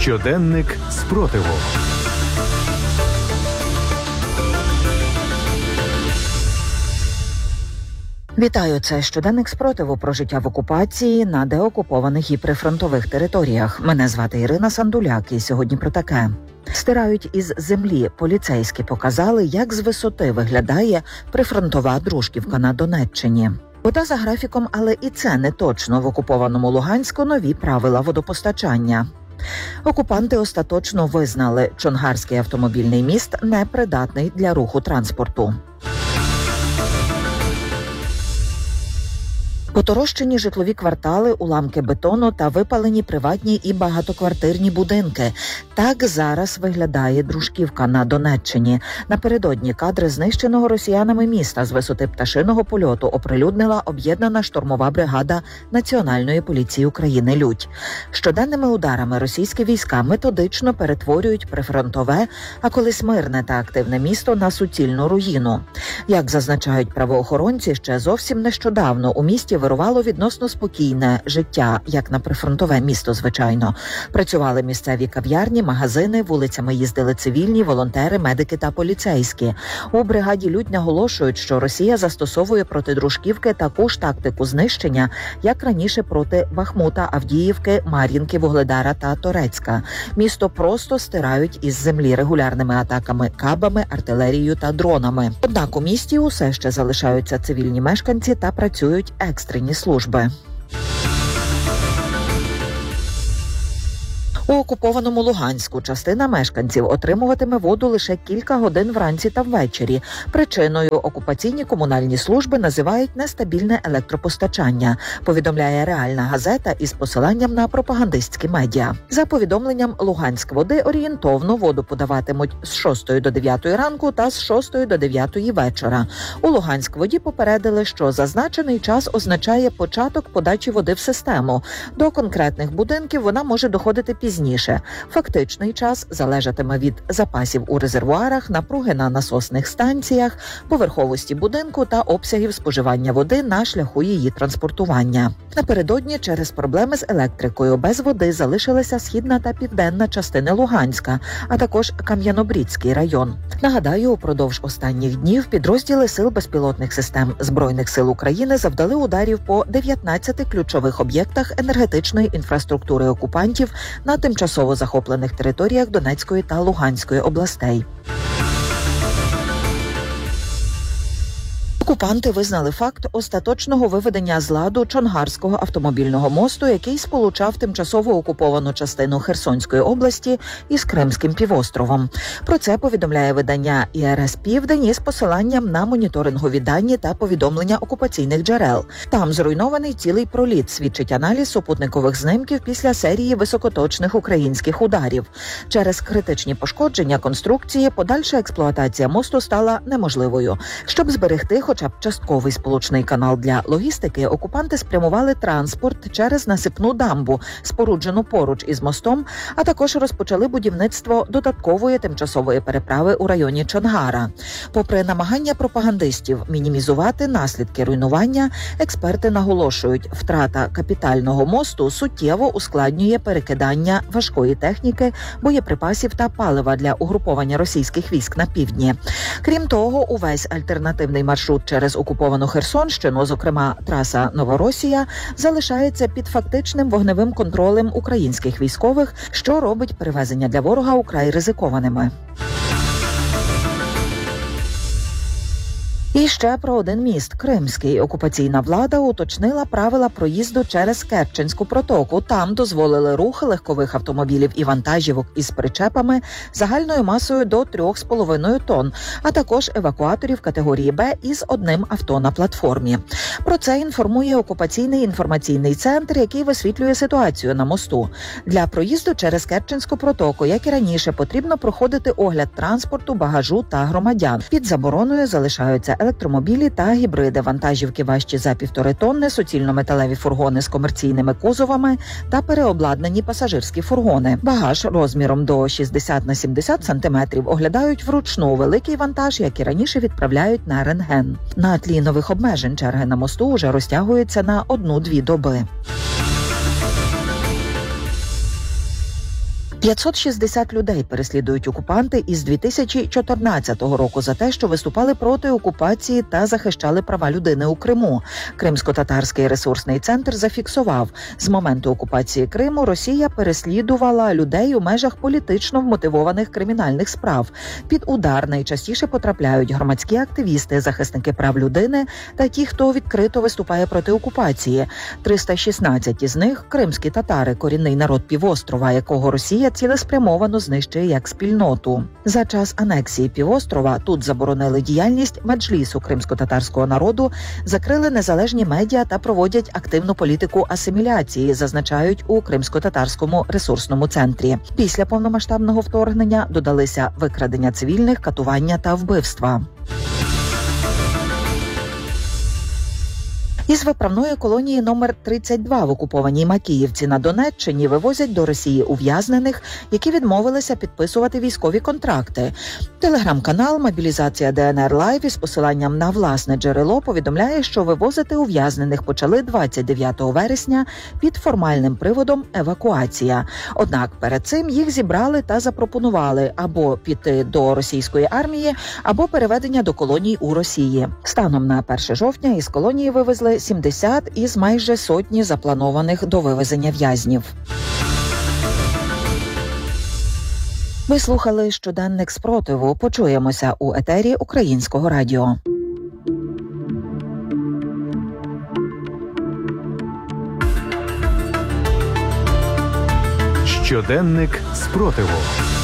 Щоденник спротиву. Вітаю, це щоденник спротиву про життя в окупації на деокупованих і прифронтових територіях. Мене звати Ірина Сандуляк, і сьогодні про таке. Стирають із землі. Поліцейські показали, як з висоти виглядає прифронтова Дружківка на Донеччині. Вода за графіком, але і це не точно. В окупованому Луганську нові правила водопостачання. Окупанти остаточно визнали, Чонгарський автомобільний міст непридатний для руху транспорту. Поторощені житлові квартали, уламки бетону та випалені приватні і багатоквартирні будинки. Так зараз виглядає Дружківка на Донеччині. Напередодні кадри знищеного росіянами міста з висоти пташиного польоту оприлюднила об'єднана штурмова бригада Національної поліції України «Людь». Щоденними ударами російські війська методично перетворюють прифронтове, а колись мирне та активне місто на суцільну руїну. Як зазначають правоохоронці, ще зовсім нещодавно у місті вирувало відносно спокійне життя, як на прифронтове місто, звичайно. Працювали місцеві кав'ярні, магазини, вулицями їздили цивільні, волонтери, медики та поліцейські. У бригаді «Людь» наголошують, що Росія застосовує проти Дружківки таку ж тактику знищення, як раніше проти Бахмута, Авдіївки, Мар'їнки, Вугледара та Торецька. Місто просто стирають із землі регулярними атаками кабами, артилерією та дронами. Однак у місті усе ще залишаються цивільні мешканці та працюють екстрені служби. У окупованому Луганську частина мешканців отримуватиме воду лише кілька годин вранці та ввечері. Причиною окупаційні комунальні служби називають нестабільне електропостачання, повідомляє «Реальна газета» із посиланням на пропагандистські медіа. За повідомленням Луганськводи, орієнтовно воду подаватимуть з 6 до 9 ранку та з 6 до 9 вечора. У Луганськводі попередили, що зазначений час означає початок подачі води в систему. До конкретних будинків вона може доходити пізніше. Фактичний час залежатиме від запасів у резервуарах, напруги на насосних станціях, поверховості будинку та обсягів споживання води на шляху її транспортування. Напередодні через проблеми з електрикою без води залишилася східна та південна частини Луганська, а також Кам'янобрідський район. Нагадаю, упродовж останніх днів підрозділи Сил безпілотних систем Збройних сил України завдали ударів по 19 ключових об'єктах енергетичної інфраструктури окупантів на тимчасово захоплених територіях Донецької та Луганської областей. Окупанти визнали факт остаточного виведення з ладу Чонгарського автомобільного мосту, який сполучав тимчасово окуповану частину Херсонської області із Кримським півостровом. Про це повідомляє видання ІРС «Південь» із посиланням на моніторингові дані та повідомлення окупаційних джерел. Там зруйнований цілий проліт, свідчить аналіз супутникових знімків після серії високоточних українських ударів. Через критичні пошкодження конструкції подальша експлуатація мосту стала неможливою. Щоб зберегти хоча б частковий сполучний канал для логістики, окупанти спрямували транспорт через насипну дамбу, споруджену поруч із мостом, а також розпочали будівництво додаткової тимчасової переправи у районі Чонгара. Попри намагання пропагандистів мінімізувати наслідки руйнування, експерти наголошують, втрата капітального мосту суттєво ускладнює перекидання важкої техніки, боєприпасів та палива для угруповання російських військ на півдні. Крім того, увесь альтернативний маршрут через окуповану Херсонщину, зокрема траса Новоросія, залишається під фактичним вогневим контролем українських військових, що робить перевезення для ворога украй ризикованими. І ще про один міст – Кримський. Окупаційна влада уточнила правила проїзду через Керченську протоку. Там дозволили рух легкових автомобілів і вантажівок із причепами загальною масою до 3,5 тонн, а також евакуаторів категорії «Б» із одним авто на платформі. Про це інформує окупаційний інформаційний центр, який висвітлює ситуацію на мосту. Для проїзду через Керченську протоку, як і раніше, потрібно проходити огляд транспорту, багажу та громадян. Під забороною залишаються електромобілі та гібриди, вантажівки важчі за 1,5 тонни, суцільно-металеві фургони з комерційними кузовами та переобладнані пасажирські фургони. Багаж розміром до 60 на 70 сантиметрів оглядають вручну. Великий вантаж, як і раніше, відправляють на рентген. На тлі нових обмежень черги на мосту вже розтягуються на 1-2 доби. 560 людей переслідують окупанти із 2014 року за те, що виступали проти окупації та захищали права людини у Криму. Кримсько-татарський ресурсний центр зафіксував, з моменту окупації Криму Росія переслідувала людей у межах політично вмотивованих кримінальних справ. Під удар найчастіше потрапляють громадські активісти, захисники прав людини та ті, хто відкрито виступає проти окупації. 316 із них – кримські татари, корінний народ півострова, якого Росія цілеспрямовано знищує як спільноту. За час анексії півострова тут заборонили діяльність меджлісу кримсько-татарського народу, закрили незалежні медіа та проводять активну політику асиміляції, зазначають у Кримсько-татарському ресурсному центрі. Після повномасштабного вторгнення додалися викрадення цивільних, катування та вбивства. Із виправної колонії номер 32 в окупованій Макіївці на Донеччині вивозять до Росії ув'язнених, які відмовилися підписувати військові контракти. Телеграм-канал «Мобілізація ДНР Лайв» із посиланням на власне джерело повідомляє, що вивозити ув'язнених почали 29 вересня під формальним приводом «евакуація». Однак перед цим їх зібрали та запропонували або піти до російської армії, або переведення до колоній у Росії. Станом на 1 жовтня із колонії вивезли 70 із майже сотні запланованих до вивезення в'язнів. Ви слухали щоденник спротиву. Почуємося у етері Українського радіо. Щоденник спротиву.